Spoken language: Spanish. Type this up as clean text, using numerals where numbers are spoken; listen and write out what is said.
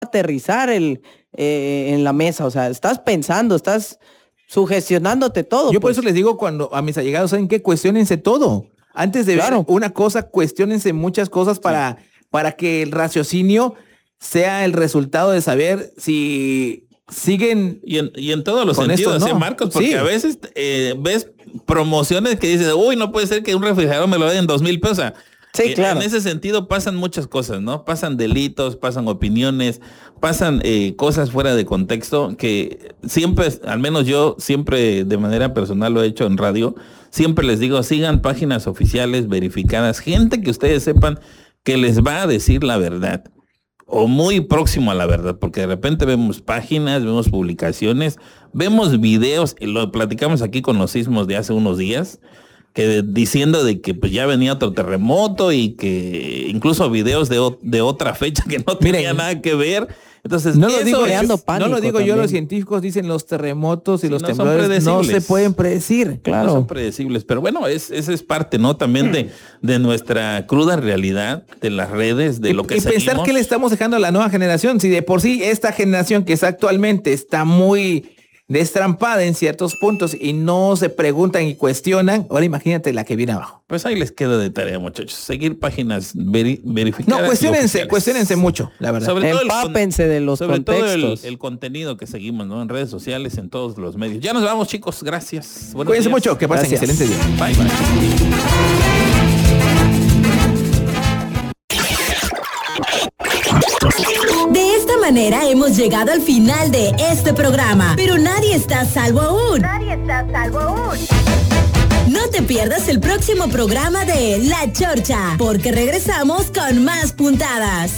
aterrizar en la mesa, o sea, estás pensando, estás sugestionándote todo. Yo por eso les digo cuando a mis allegados, ¿saben qué? Cuestiónense todo. Antes de ver una cosa, cuestiónense muchas cosas para que el raciocinio sea el resultado de saber si siguen y en todos los sentidos, esto, ¿no? Marcos, porque a veces ves promociones que dices, uy, no puede ser que un refrigerador me lo den en 2,000 pesos. Sí, claro. En ese sentido pasan muchas cosas, ¿no? Pasan delitos, pasan opiniones, pasan cosas fuera de contexto que siempre, al menos yo siempre de manera personal lo he hecho en radio, siempre les digo, sigan páginas oficiales verificadas, gente que ustedes sepan que les va a decir la verdad o muy próximo a la verdad, porque de repente vemos páginas, vemos publicaciones, vemos videos, y lo platicamos aquí con los sismos de hace unos días, que diciendo de que pues ya venía otro terremoto y que incluso videos de otra fecha que no tenía nada que ver. Entonces, no lo digo yo, también. los científicos dicen los terremotos y los no temblores no se pueden predecir. Claro. No son predecibles, pero bueno, esa es parte, ¿no? También de nuestra cruda realidad, de las redes, de lo que seguimos. Y pensar que le estamos dejando a la nueva generación, si de por sí esta generación que es actualmente está muy destrampada en ciertos puntos y no se preguntan y cuestionan, ahora imagínate la que viene abajo. Pues ahí les queda de tarea, muchachos, seguir páginas verificadas. No, cuestionense mucho, la verdad. Empápense de los contextos. Sobre todo el contenido que seguimos, ¿no? En redes sociales, en todos los medios. Ya nos vamos, chicos, gracias. Cuídense mucho, que pasen excelente día. Bye, bye. De esta manera hemos llegado al final de este programa, pero nadie está a salvo aún. No te pierdas el próximo programa de La Chorcha, porque regresamos con más puntadas.